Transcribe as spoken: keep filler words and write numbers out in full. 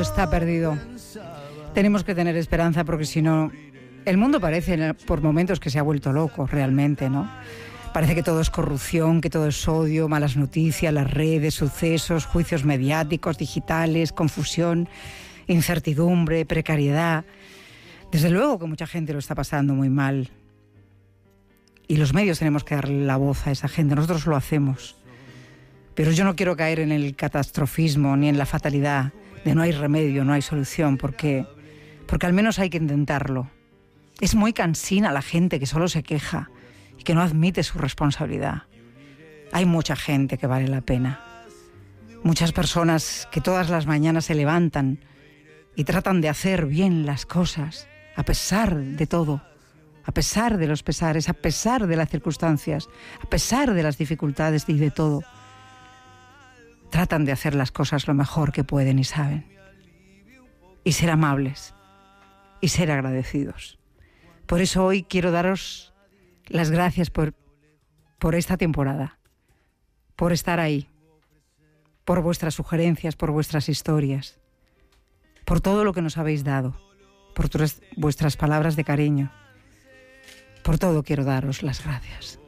todo está perdido. Tenemos que tener esperanza porque si no, el mundo parece por momentos que se ha vuelto loco realmente, ¿no? Parece que todo es corrupción, que todo es odio, malas noticias, las redes, sucesos, juicios mediáticos, digitales, confusión, incertidumbre, precariedad. Desde luego que mucha gente lo está pasando muy mal. Y los medios tenemos que darle la voz a esa gente, nosotros lo hacemos. Pero yo no quiero caer en el catastrofismo ni en la fatalidad de no hay remedio, no hay solución, porque, porque al menos hay que intentarlo. Es muy cansina la gente que solo se queja y que no admite su responsabilidad. Hay mucha gente que vale la pena. Muchas personas que todas las mañanas se levantan y tratan de hacer bien las cosas, a pesar de todo, a pesar de los pesares, a pesar de las circunstancias, a pesar de las dificultades y de todo. Tratan de hacer las cosas lo mejor que pueden y saben. Y ser amables. Y ser agradecidos. Por eso hoy quiero daros las gracias por, por esta temporada. Por estar ahí. Por vuestras sugerencias, por vuestras historias. Por todo lo que nos habéis dado. Por vuestras palabras de cariño. Por todo quiero daros las gracias.